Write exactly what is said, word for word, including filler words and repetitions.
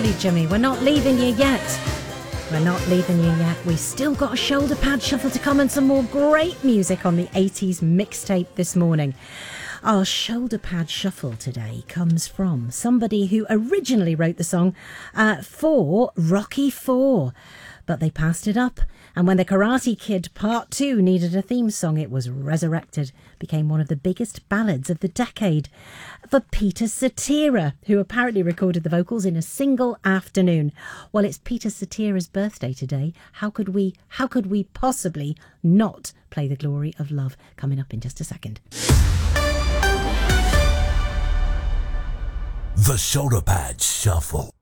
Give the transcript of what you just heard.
early, Jimmy. We're not leaving you yet. We're not leaving you yet. We've still got a shoulder pad shuffle to come and some more great music on the eighties mixtape this morning. Our shoulder pad shuffle today comes from somebody who originally wrote the song uh, for Rocky four. But they passed it up, and when The Karate Kid Part two needed a theme song, it was resurrected, became one of the biggest ballads of the decade for Peter Cetera, who apparently recorded the vocals in a single afternoon. Well, it's Peter Cetera's birthday today. How could we, how could we possibly not play The Glory of Love? Coming up in just a second. The Shoulder Pad Shuffle.